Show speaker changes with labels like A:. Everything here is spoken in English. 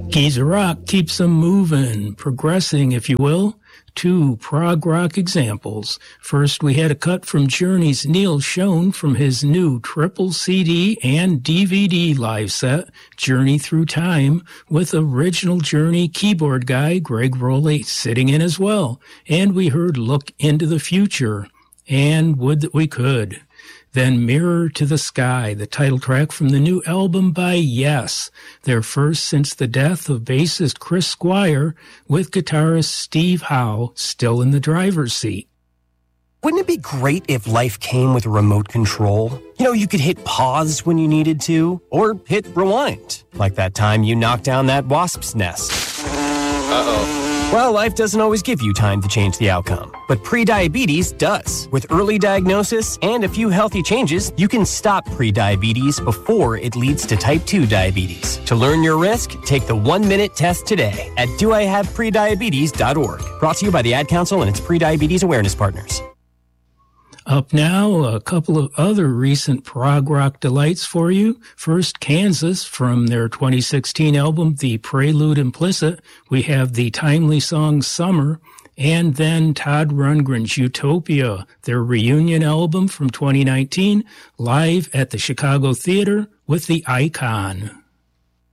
A: Geezer Rock keeps them moving, progressing, if you will. Two prog rock examples. First, we had a cut from Journey's Neil Schon from his new triple CD and DVD live set, Journey Through Time, with original Journey keyboard guy Greg Rowley sitting in as well. And we heard Look Into the Future, and Would That We Could. Then Mirror to the Sky, the title track from the new album by Yes, their first since the death of bassist Chris Squire, with guitarist Steve Howe still in the driver's seat.
B: Wouldn't it be great if life came with a remote control? You know, you could hit pause when you needed to, or hit rewind, like that time you knocked down that wasp's nest. Uh-oh. Well, life doesn't always give you time to change the outcome, but prediabetes does. With early diagnosis and a few healthy changes, you can stop prediabetes before it leads to type 2 diabetes. To learn your risk, take the 1-minute test today at doihaveprediabetes.org. Brought to you by the Ad Council and its prediabetes awareness partners.
A: Up now, a couple of other recent prog rock delights for you. First, Kansas, from their 2016 album, The Prelude Implicit. We have the timely song Summer, and then Todd Rundgren's Utopia, their reunion album from 2019, live at the Chicago Theater with The Icon.